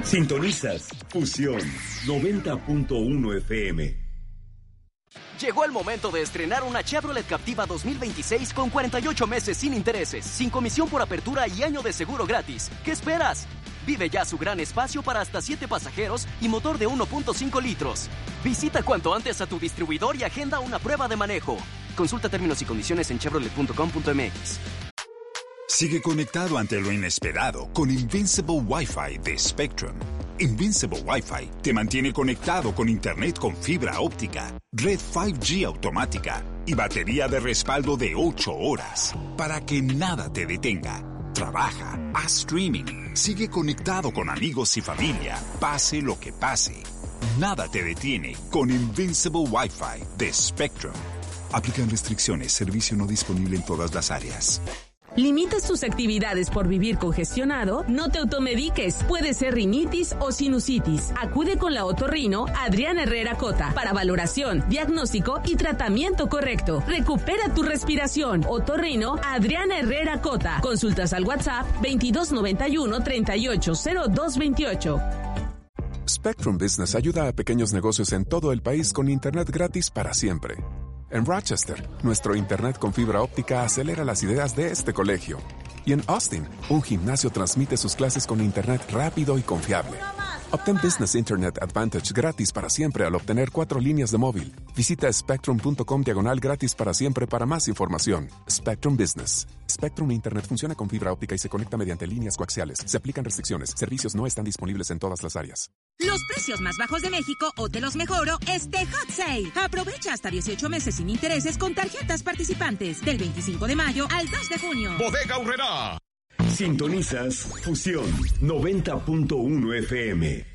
Sintonizas Fusión 90.1 FM. Llegó el momento de estrenar una Chevrolet Captiva 2026 con 48 meses sin intereses, sin comisión por apertura y año de seguro gratis. ¿Qué esperas? Vive ya su gran espacio para hasta 7 pasajeros y motor de 1.5 litros. Visita cuanto antes a tu distribuidor y agenda una prueba de manejo. Consulta términos y condiciones en chevrolet.com.mx. Sigue conectado ante lo inesperado con Invincible Wi-Fi de Spectrum. Invincible Wi-Fi te mantiene conectado con internet con fibra óptica, red 5G automática y batería de respaldo de 8 horas para que nada te detenga. Trabaja, haz streaming, sigue conectado con amigos y familia, pase lo que pase. Nada te detiene con Invincible Wi-Fi de Spectrum. Aplican restricciones, servicio no disponible en todas las áreas. ¿Limitas tus actividades por vivir congestionado? No te automediques. Puede ser rinitis o sinusitis. Acude con la otorrino Adriana Herrera Cota para valoración, diagnóstico y tratamiento correcto. Recupera tu respiración. Otorrino Adriana Herrera Cota. Consultas al WhatsApp 2291-380228. Spectrum Business ayuda a pequeños negocios en todo el país con internet gratis para siempre. En Rochester, nuestro internet con fibra óptica acelera las ideas de este colegio. Y en Austin, un gimnasio transmite sus clases con internet rápido y confiable. Obtén Business Internet Advantage gratis para siempre al obtener 4 líneas de móvil. Visita spectrum.com/gratis para siempre para más información. Spectrum Business. Spectrum Internet funciona con fibra óptica y se conecta mediante líneas coaxiales. Se aplican restricciones. Servicios no están disponibles en todas las áreas. Los precios más bajos de México o te los mejoro Hot Sale. Aprovecha hasta 18 meses sin intereses con tarjetas participantes del 25 de mayo al 2 de junio. Bodega Aurrerá. Sintonizas Fusión 90.1 FM.